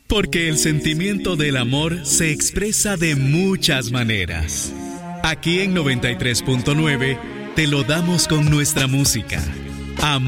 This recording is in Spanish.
Porque el sentimiento del amor se expresa de muchas maneras. Aquí en 93.9 te lo damos con nuestra música. Amor